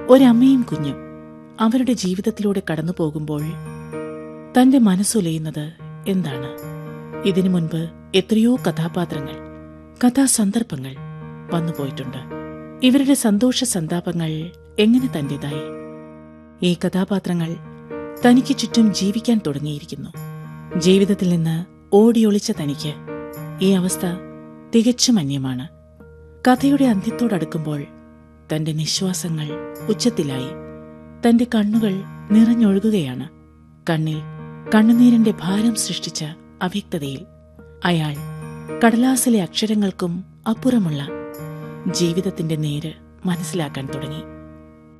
ഒരമ്മയും കുഞ്ഞും അവരുടെ ജീവിതത്തിലൂടെ കടന്നു പോകുമ്പോൾ തന്റെ മനസ്സുലയുന്നത് എന്താണ്? ഇതിനു മുൻപ് എത്രയോ കഥാപാത്രങ്ങൾ, കഥാസന്ദർഭങ്ങൾ വന്നുപോയിട്ടുണ്ട്. ഇവരുടെ സന്തോഷ സന്താപങ്ങൾ എങ്ങനെ തന്റേതായി? ഈ കഥാപാത്രങ്ങൾ തനിക്ക് ചുറ്റും ജീവിക്കാൻ തുടങ്ങിയിരിക്കുന്നു. ജീവിതത്തിൽ നിന്ന് ഓടിയൊളിച്ച തനിക്ക് ഈ അവസ്ഥ തികച്ചും അന്യമാണ്. കഥയുടെ അന്ത്യത്തോടടുക്കുമ്പോൾ തന്റെ നിശ്വാസങ്ങൾ ഉച്ചത്തിലായി. തന്റെ കണ്ണുകൾ നിറഞ്ഞൊഴുകുകയാണ്. കണ്ണിൽ കണ്ണുനീരിന്റെ ഭാരം സൃഷ്ടിച്ച അവ്യക്തതയിൽ അയാൾ കടലാസിലെ അക്ഷരങ്ങൾക്കും അപ്പുറമുള്ള ജീവിതത്തിന്റെ നേര് മനസ്സിലാക്കാൻ തുടങ്ങി.